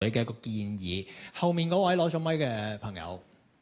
你嘅一個建議。後面嗰位攞咗咪嘅朋友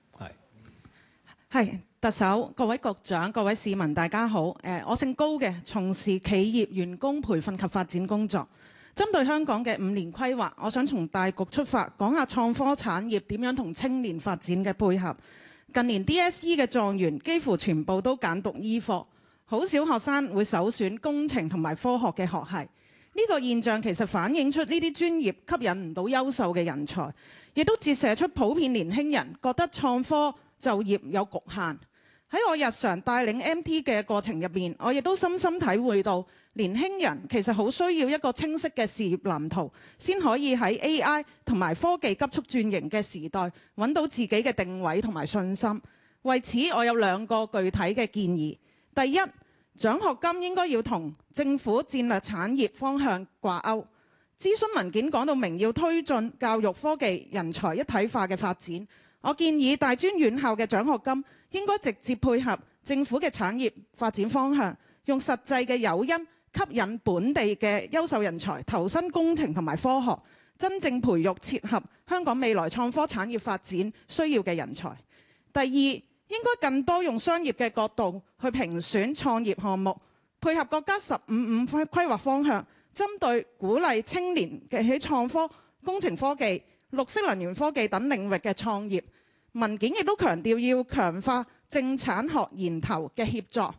係特首、各位局長、各位市民，大家好。我姓高嘅，從事企業員工培訓及發展工作。針對香港嘅5年規劃，我想從大局出發，講下創科產業點樣同青年發展嘅配合。近年 DSE 嘅狀元幾乎全部都揀讀醫科，好少學生會首選工程同埋科學嘅學系。呢個現象其實反映出呢啲專業吸引唔到優秀嘅人才，亦都折射出普遍年輕人覺得創科就業有局限。喺我日常帶領 MT 嘅過程入面，我亦都深深體會到年輕人其實好需要一個清晰嘅事業藍圖，先可以喺 AI 同埋科技急速轉型嘅時代揾到自己嘅定位同埋信心。為此，我有2個具體嘅建議。第一，獎學金應該要同政府戰略產業方向掛鈎。諮詢文件講到明要推進教育科技人才一體化嘅發展。我建議大專院校嘅獎學金應該直接配合政府嘅產業發展方向，用實際嘅誘因吸引本地嘅優秀人才投身工程同埋科學，真正培育切合香港未來創科產業發展需要嘅人才。第二，應該更多用商業嘅角度去評選創業項目，配合國家15-5規劃方向，針對鼓勵青年嘅喺創科、工程科技、綠色能源科技等領域嘅創業。文件亦都強調要強化政產學研投嘅協作。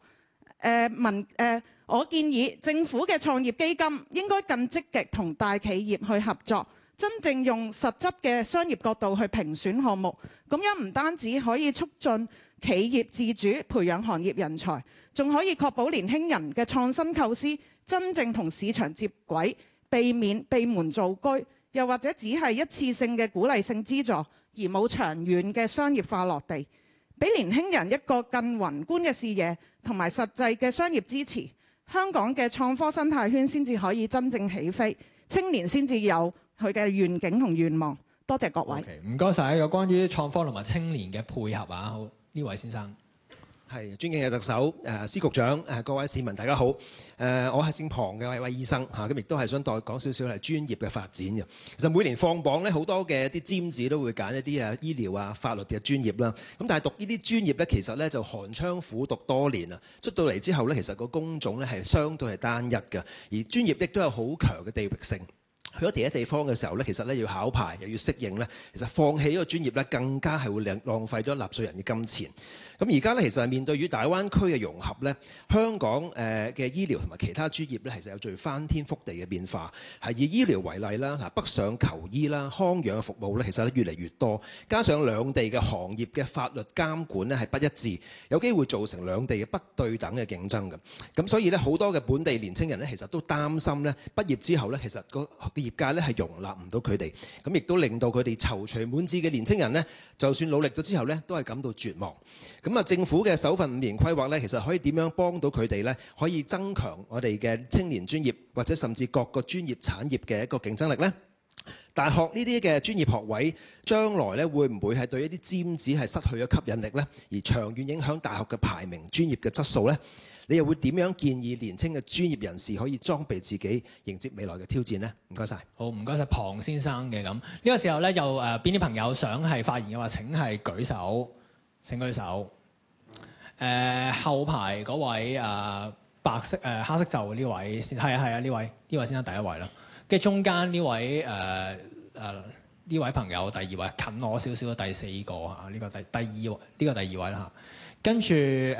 我建議政府嘅創業基金應該更積極同大企業去合作，真正用實質嘅商業角度去評選項目。咁樣唔單止可以促進企業自主培養行業人才，仲可以確保年輕人嘅創新構思真正同市場接軌，避免閉門造車，又或者只係一次性嘅鼓勵性資助，而冇長遠嘅商業化落地，俾年輕人一個更宏觀嘅視野同埋實際嘅商業支持，香港嘅創科生態圈先至可以真正起飛，青年先至有佢嘅願景同願望。多謝各位。 唔該晒。有關於創科同埋青年嘅配合啊，好，呢位先生。 係尊敬嘅特首、司局長、各位市民，大家好。我係姓龐嘅一位醫生嚇，咁亦都係想代講少少係專業嘅發展嘅。其實每年放榜咧，好多嘅啲尖子都會揀一啲醫療啊、法律嘅專業啦。咁但係讀呢啲專業咧，其實咧就寒窗苦讀多年啦。出到嚟之後咧，其實個工種咧係相對係單一嘅，而專業亦都有好強嘅地域性。去咗其他地方嘅時候咧，其實咧要考牌又要適應咧，其實放棄呢個專業咧，更加係會浪費咗納稅人嘅金錢。咁而家咧，其實係面對於大灣區嘅融合咧，香港嘅醫療同埋其他專業咧，其實有最翻天覆地嘅變化。係以醫療為例啦，嗱，北上求醫啦、康養嘅服務咧，其實咧越嚟越多，加上兩地嘅行業嘅法律監管咧係不一致，有機會造成兩地嘅不對等嘅競爭嘅。咁所以咧，好多嘅本地年青人咧，其實都擔心咧，畢業之後咧，其實個業界咧係容納唔到佢哋，咁亦都令到佢哋躊躇滿志嘅年青人咧，就算努力咗之後咧，都係感到絕望。咁啊，政府嘅首份5年規劃咧，其實可以點樣幫到佢哋咧？可以增強我哋嘅青年專業，或者甚至各個專業產業嘅一個競爭力呢？大學呢啲嘅專業學位，將來咧會唔會係對一啲尖子係失去咗吸引力呢？而長遠影響大學嘅排名、專業嘅質素呢？你又會點樣建議年輕嘅專業人士可以裝備自己，迎接未來嘅挑戰呢？唔該晒。好， 唔該晒龐先生嘅咁。呢個時候咧，有邊啲朋友想係發言嘅話，請係舉手。請舉手。後排嗰位白色黑色袖呢位先，係啊呢位先生第一位啦。跟住中間呢位呢位朋友第二位，近我少少嘅第4個嚇，呢個第二位啦嚇。跟住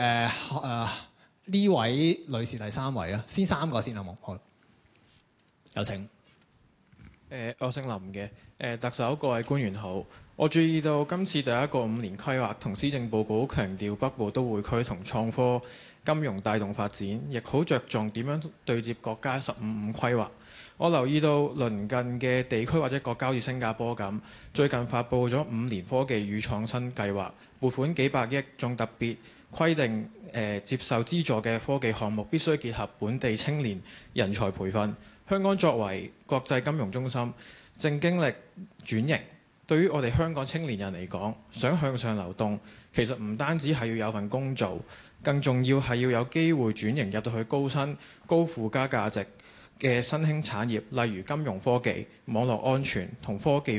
呢位女士第3位啦，先3個先好冇？好，有請。 我姓林嘅，特首各位官員好。我注意到今次第一個5年規劃同施政報告強調北部都會區同創科、金融帶動發展，亦好着重點樣對接國家15-5規劃。我留意到鄰近嘅地區或者國家好似新加坡咁，最近發布咗5年科技與創新計劃，撥款幾百億，仲特別規定接受資助嘅科技項目必須結合本地青年人才培訓。香港作為國際金融中心，正經歷轉型。對於我哋香港青年人嚟講，想向上流動，其實唔單止係要有份工做，更重要係要有機會轉型入到去高薪、高附加價值、 嘅新興產業，例如金融科技、網絡安全同科技